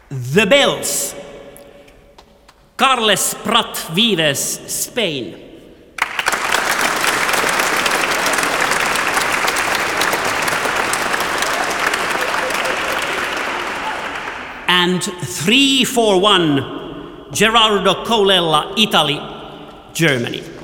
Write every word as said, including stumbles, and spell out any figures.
The Bells, Carles Prat Vives, Spain. And three four one, Gerardo Colella, Italy, Germany.